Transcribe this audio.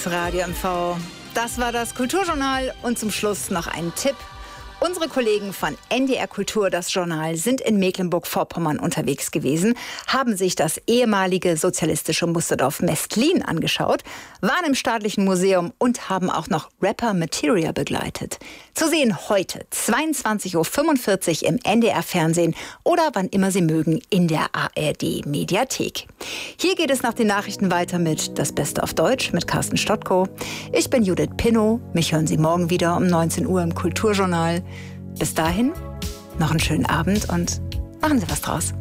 Radio MV. Das war das Kulturjournal und zum Schluss noch ein Tipp. Unsere Kollegen von NDR Kultur, das Journal, sind in Mecklenburg-Vorpommern unterwegs gewesen, haben sich das ehemalige sozialistische Musterdorf Mestlin angeschaut, waren im Staatlichen Museum und haben auch noch Rapper Materia begleitet. Zu sehen heute, 22.45 Uhr im NDR-Fernsehen oder wann immer Sie mögen in der ARD-Mediathek. Hier geht es nach den Nachrichten weiter mit Das Beste auf Deutsch mit Carsten Stottko. Ich bin Judith Pinnow. Mich hören Sie morgen wieder um 19 Uhr im Kulturjournal. Bis dahin, noch einen schönen Abend und machen Sie was draus.